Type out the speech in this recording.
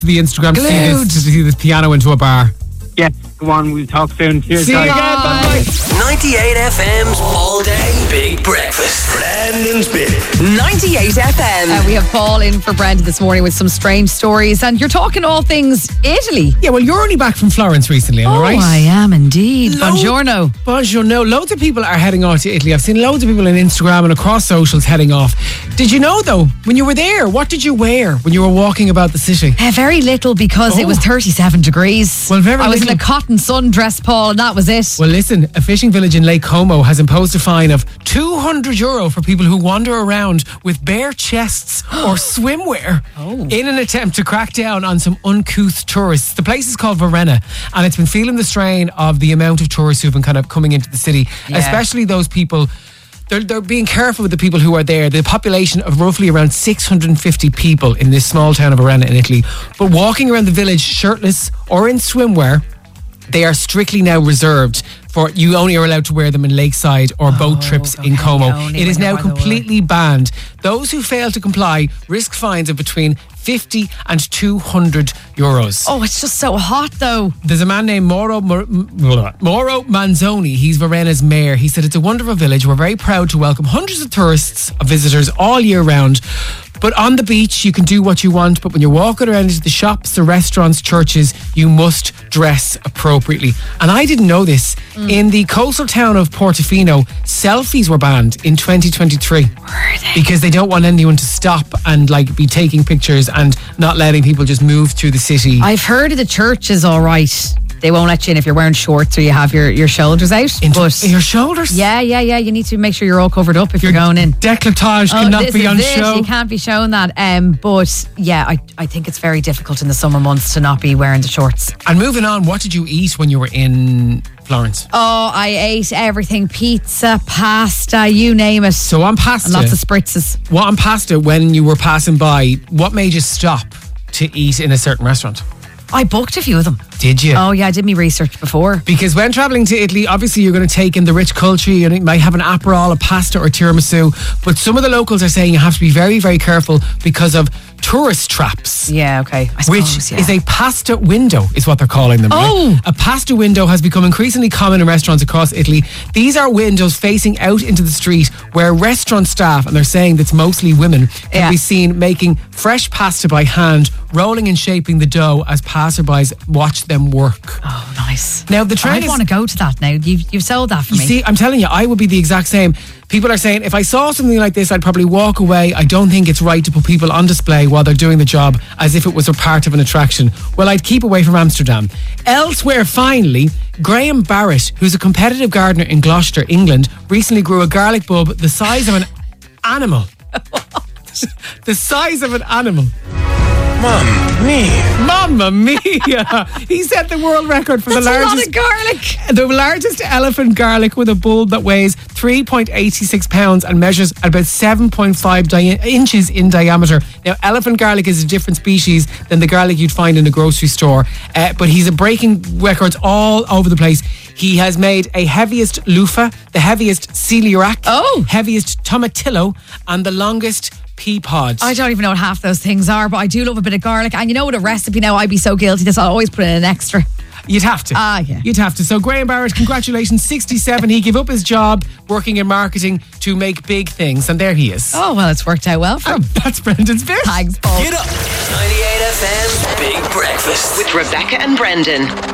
the Instagram to see this piano into a bar. Yes, go on, we'll talk soon. Cheers, See you guys. again, bye. 98 FM's All Day Big Breakfast. Brendan's Bit. 98 FM. We have Paul in for Brendan this morning with some strange stories, and you're talking all things Italy. Yeah, well, you're only back from Florence recently, am I right? I am indeed. Buongiorno. Buongiorno. Loads of people are heading off to Italy. I've seen loads of people on Instagram and across socials heading off. Did you know, though, when you were there, what did you wear when you were walking about the city? Very little, because it was 37 degrees. Well, very I was in little. a cotton sundress, Paul, and that was it. Well, listen, a fishing village in Lake Como has imposed a fine of €200 for people who wander around with bare chests or swimwear in an attempt to crack down on some uncouth tourists. The place is called Varenna, and it's been feeling the strain of the amount of tourists who've been kind of coming into the city, especially those people. They're being careful with the people who are there. The population of roughly around 650 people in this small town of Varenna in Italy. But walking around the village shirtless or in swimwear, they are strictly now reserved for, you only are allowed to wear them in lakeside or boat trips in Como. It is now completely banned. Those who fail to comply risk fines of between 50 and €200. Oh, it's just so hot, though. There's a man named Mauro Manzoni. He's Varenna's mayor. He said, it's a wonderful village. We're very proud to welcome hundreds of tourists, of visitors all year round. But on the beach, you can do what you want. But when you're walking around into the shops, the restaurants, churches, you must dress appropriately. And I didn't know this. In the coastal town of Portofino, selfies were banned in 2023. Because they don't want anyone to stop and like be taking pictures and not letting people just move through the city. I've heard of the churches, all right. They won't let you in if you're wearing shorts or you have your shoulders out. But your shoulders? Yeah. You need to make sure you're all covered up if you're going in. Décolletage cannot be on show. You can't be showing that. But yeah, I think it's very difficult in the summer months to not be wearing the shorts. And moving on, what did you eat when you were in Florence? Oh, I ate everything. Pizza, pasta, you name it. So on pasta. And lots of spritzes. What on pasta, when you were passing by, what made you stop to eat in a certain restaurant? I booked a few of them. Did you? Oh yeah, I did my research before. Because when travelling to Italy, obviously you're going to take in the rich culture. You might have an Aperol, a pasta or tiramisu. But some of the locals are saying you have to be very, very careful because of tourist traps. Yeah, okay. I suppose, which is a pasta window, is what they're calling them. Oh! Right? A pasta window has become increasingly common in restaurants across Italy. These are windows facing out into the street where restaurant staff, and they're saying that's mostly women, can be seen making fresh pasta by hand, rolling and shaping the dough as passerbys watch them work. Oh, nice. Now, the trend I want to go to that now. You've sold that for me. You see, I'm telling you, I would be the exact same. People are saying, if I saw something like this, I'd probably walk away. I don't think it's right to put people on display while they're doing the job as if it was a part of an attraction. Well, I'd keep away from Amsterdam. Elsewhere, finally, Graham Barrett, who's a competitive gardener in Gloucester, England, recently grew a garlic bulb the size of an animal. The size of an animal. Mamma mia! He set the world record for That's the largest. a lot of garlic. The largest elephant garlic with a bulb that weighs 3.86 pounds and measures at about 7.5 inches in diameter. Now, elephant garlic is a different species than the garlic you'd find in a grocery store, but he's breaking records all over the place. He has made a heaviest loofah, the heaviest celiac, heaviest tomatillo, and the longest pea pods. I don't even know what half those things are, but I do love a bit of garlic. And you know what, a recipe now, I'd be so guilty this, I'll always put in an extra. You'd have to. Yeah. You'd have to. So Graham Barrett, congratulations, 67. He gave up his job working in marketing to make big things, and there he is. Oh, well, it's worked out well for him. That's Brendan's bit. Thanks, Paul. Get up. 98 FM's Big Breakfast with Rebecca and Brendan.